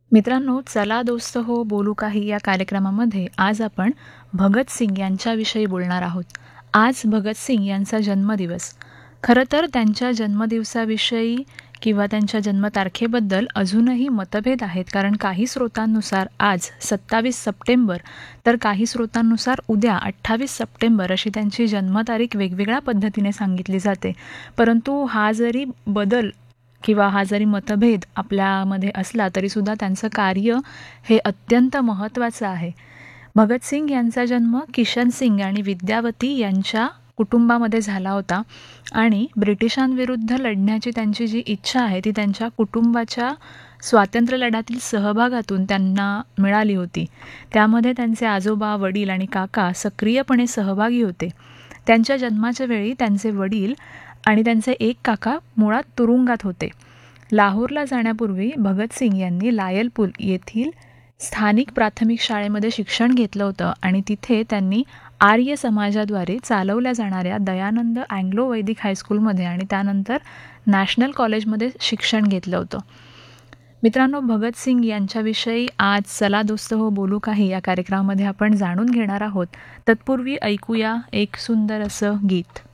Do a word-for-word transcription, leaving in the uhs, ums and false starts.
मित्रांनो, चला दोस्त हो बोलू काही या कार्यक्रमामध्ये आज आपण भगतसिंग यांच्याविषयी बोलणार आहोत. आज भगतसिंग यांचा जन्मदिवस. खरं तर त्यांच्या जन्मदिवसाविषयी किंवा त्यांच्या जन्मतारखेबद्दल अजूनही मतभेद आहेत, कारण काही स्रोतांनुसार आज सत्तावीस सप्टेंबर तर काही स्रोतांनुसार उद्या अठ्ठावीस सप्टेंबर अशी त्यांची जन्मतारीख वेगवेगळ्या पद्धतीने सांगितली जाते. परंतु हा जरी बदल किंवा हा जरी मतभेद आपल्यामध्ये असला तरीसुद्धा त्यांचं कार्य हे अत्यंत महत्त्वाचं आहे. भगतसिंग यांचा जन्म किशन सिंग आणि विद्यावती यांच्या कुटुंबामध्ये झाला होता आणि ब्रिटिशांविरुद्ध लढण्याची त्यांची जी इच्छा आहे ती त्यांच्या कुटुंबाच्या स्वातंत्र्य लढ्यातील सहभागातून त्यांना मिळाली होती. त्यामध्ये त्यांचे आजोबा, वडील आणि काका सक्रियपणे सहभागी होते. त्यांच्या जन्माच्या वेळी त्यांचे वडील आणि त्यांचे एक काका मुळात तुरुंगात होते. लाहोरला जाण्यापूर्वी भगतसिंग यांनी लायलपूर येथील स्थानिक प्राथमिक शाळेमध्ये शिक्षण घेतलं होतं आणि तिथे त्यांनी आर्य समाजाद्वारे चालवल्या जाणाऱ्या दयानंद अँग्लो वैदिक हायस्कूलमध्ये आणि त्यानंतर नॅशनल कॉलेजमध्ये शिक्षण घेतलं होतं. मित्रांनो, भगतसिंग यांच्याविषयी आज चला दोस्त हो बोलू काही या कार्यक्रमामध्ये आपण जाणून घेणार आहोत. तत्पूर्वी ऐकूया एक सुंदर असं गीत.